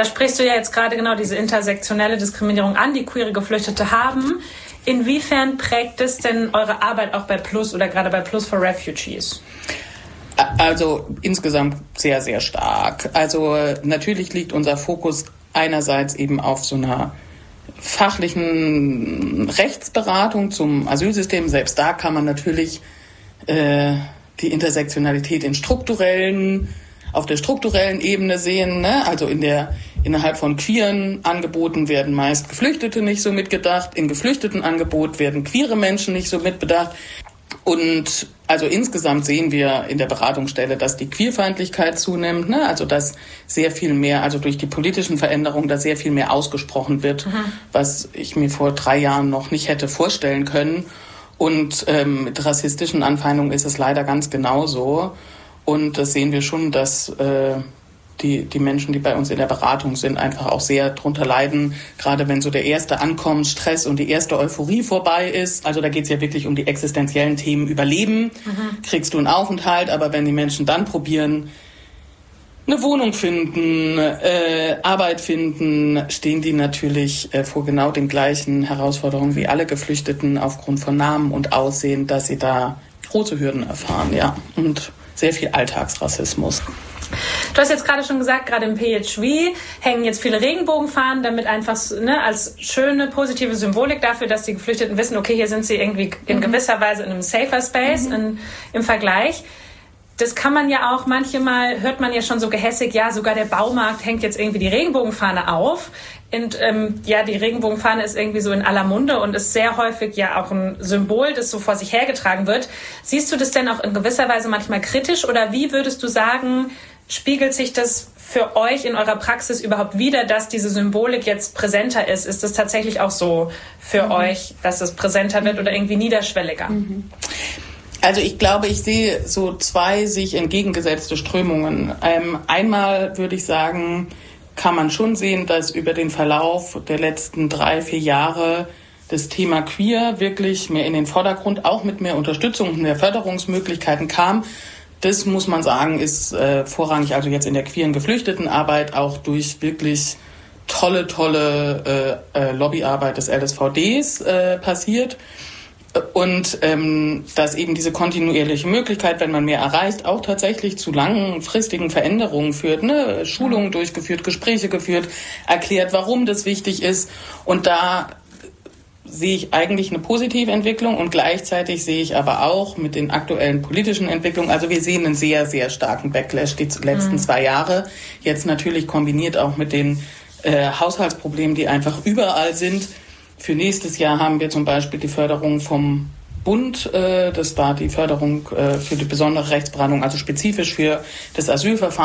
Da sprichst du ja jetzt gerade genau diese intersektionelle Diskriminierung an, die queere Geflüchtete haben. Inwiefern prägt es denn eure Arbeit auch bei PLUS oder gerade bei PLUS for Refugees? Also insgesamt sehr, sehr stark. Also natürlich liegt unser Fokus einerseits eben auf so einer fachlichen Rechtsberatung zum Asylsystem. Selbst da kann man natürlich die Intersektionalität auf der strukturellen Ebene sehen, ne? Also innerhalb von queeren Angeboten werden meist Geflüchtete nicht so mitgedacht, in geflüchteten Angebot werden queere Menschen nicht so mitbedacht. Und also insgesamt sehen wir in der Beratungsstelle, dass die Queerfeindlichkeit zunimmt, ne? Also dass sehr viel mehr, also durch die politischen Veränderungen, da sehr viel mehr ausgesprochen wird, was ich mir vor 3 Jahren noch nicht hätte vorstellen können. Und mit rassistischen Anfeindungen ist es leider ganz genauso. Und das sehen wir schon, dass die Menschen, die bei uns in der Beratung sind, einfach auch sehr drunter leiden, gerade wenn so der erste Ankommensstress und die erste Euphorie vorbei ist. Also da geht es ja wirklich um die existenziellen Themen Überleben. Kriegst du einen Aufenthalt, aber wenn die Menschen dann probieren, eine Wohnung finden, Arbeit finden, stehen die natürlich vor genau den gleichen Herausforderungen wie alle Geflüchteten aufgrund von Namen und Aussehen, dass sie da große Hürden erfahren, ja, und sehr viel Alltagsrassismus. Du hast jetzt gerade schon gesagt, gerade im PHV hängen jetzt viele Regenbogenfahnen, damit einfach als schöne, positive Symbolik dafür, dass die Geflüchteten wissen, okay, hier sind sie irgendwie in gewisser Weise in einem safer Space im Vergleich. Das kann man ja auch, manchmal hört man ja schon so gehässig, ja, sogar der Baumarkt hängt jetzt irgendwie die Regenbogenfahne auf. Und die Regenbogenfahne ist irgendwie so in aller Munde und ist sehr häufig ja auch ein Symbol, das so vor sich hergetragen wird. Siehst du das denn auch in gewisser Weise manchmal kritisch oder wie würdest du sagen, spiegelt sich das für euch in eurer Praxis überhaupt wider, dass diese Symbolik jetzt präsenter ist? Ist es tatsächlich auch so für euch, dass es präsenter wird oder irgendwie niederschwelliger? Also ich glaube, ich sehe so 2 sich entgegengesetzte Strömungen. Einmal würde ich sagen, kann man schon sehen, dass über den Verlauf der letzten 3-4 Jahre das Thema Queer wirklich mehr in den Vordergrund, auch mit mehr Unterstützung und mehr Förderungsmöglichkeiten kam. Das muss man sagen, ist vorrangig also jetzt in der queeren Geflüchtetenarbeit auch durch wirklich tolle Lobbyarbeit des LSVDs passiert. Und dass eben diese kontinuierliche Möglichkeit, wenn man mehr erreicht, auch tatsächlich zu langfristigen Veränderungen führt, ne? Schulungen durchgeführt, Gespräche geführt, erklärt, warum das wichtig ist. Und da sehe ich eigentlich eine positive Entwicklung und gleichzeitig sehe ich aber auch mit den aktuellen politischen Entwicklungen, also wir sehen einen sehr, sehr starken Backlash die letzten 2 Jahre. Jetzt natürlich kombiniert auch mit den Haushaltsproblemen, die einfach überall sind. Für nächstes Jahr haben wir zum Beispiel die Förderung vom Bund. Das war die Förderung für die besondere Rechtsberatung, also spezifisch für das Asylverfahren.